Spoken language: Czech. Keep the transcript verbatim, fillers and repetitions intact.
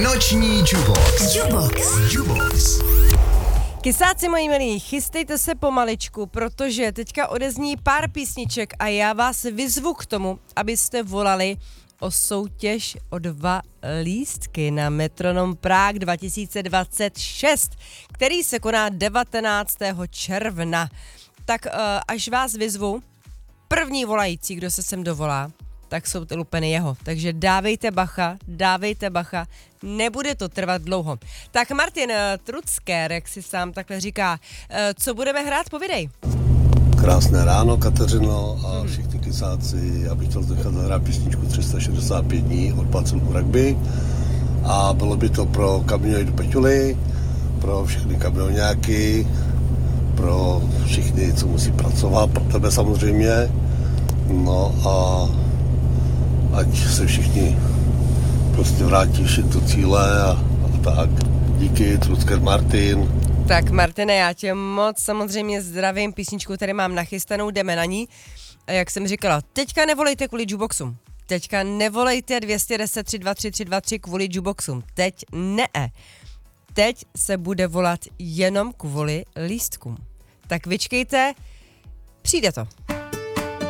Noční Jubox. Jubox. Jubox. Kysáci moji milí, chystejte se pomaličku, protože teďka odezní pár písniček a já vás vyzvu k tomu, abyste volali o soutěž o dva lístky na Metronom Prague dva tisíce dvacet šest, který se koná devatenáctého června. Tak uh, až vás vyzvu, první volající, kdo se sem dovolá, tak jsou ty lupeny jeho. Takže dávejte bacha, dávejte bacha, nebude to trvat dlouho. Tak Martin Trucker, jak si sám takhle říká, co budeme hrát, povídej. Krásné ráno, Kateřino a všichni kysáci. Já bych chtěl nechat zahrát písničku tři sta šedesát pět dní od Placilku Rugby a bylo by to pro kamiony Peťuly, pro všechny kamionáky, pro všichni, co musí pracovat, pro tebe samozřejmě. No a ať se všichni prostě vrátí do cíle a, a tak. Díky, Trucker Martin. Tak Martine, já tě moc samozřejmě zdravím, písničku tady mám nachystanou, jdeme na ní. A jak jsem říkala, teďka nevolejte kvůli jukeboxům. Teďka nevolejte dvě jedna nula tři dva tři tři dva tři kvůli jukeboxům. Teď ne. Teď se bude volat jenom kvůli lístkům. Tak vyčkejte, přijde to.